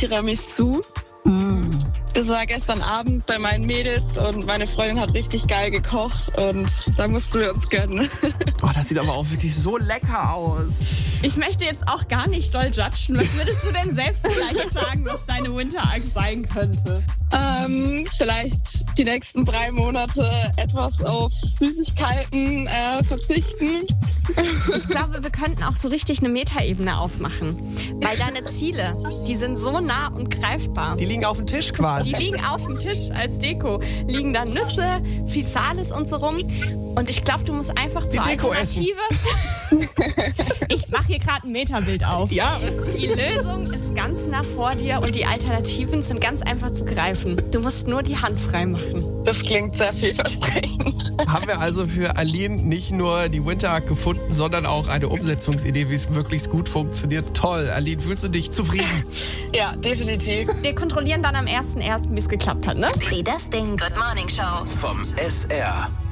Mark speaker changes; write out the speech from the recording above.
Speaker 1: Tiramisu. Das war gestern Abend bei meinen Mädels und meine Freundin hat richtig geil gekocht und da mussten wir uns gönnen.
Speaker 2: Oh, das sieht aber auch wirklich so lecker aus.
Speaker 3: Ich möchte jetzt auch gar nicht doll judgen. Was würdest du denn selbst vielleicht sagen, was deine Winterangst sein könnte?
Speaker 1: Vielleicht die nächsten 3 Monate etwas auf Süßigkeiten verzichten.
Speaker 3: Ich glaube, wir könnten auch so richtig eine Metaebene aufmachen. Weil deine Ziele, die sind so nah und greifbar.
Speaker 2: Die liegen auf dem Tisch quasi.
Speaker 3: Die liegen auf dem Tisch als Deko. Liegen da Nüsse, Physalis und so rum. Und ich glaube, du musst einfach zur
Speaker 2: Deko
Speaker 3: Alternative... Ich mache hier gerade ein Metabild auf.
Speaker 2: Ja.
Speaker 3: Die Lösung ist ganz nah vor dir und die Alternativen sind ganz einfach zu greifen. Du musst nur die Hand frei machen.
Speaker 1: Das klingt sehr vielversprechend.
Speaker 2: Haben wir also für Aline nicht nur die Winterhack gefunden, sondern auch eine Umsetzungsidee, wie es möglichst gut funktioniert. Toll. Aline, fühlst du dich zufrieden?
Speaker 1: Ja, definitiv.
Speaker 3: Wir kontrollieren dann am 1.1., wie es geklappt hat, ne?
Speaker 4: Die Das Ding Good Morning Show
Speaker 5: Vom SR.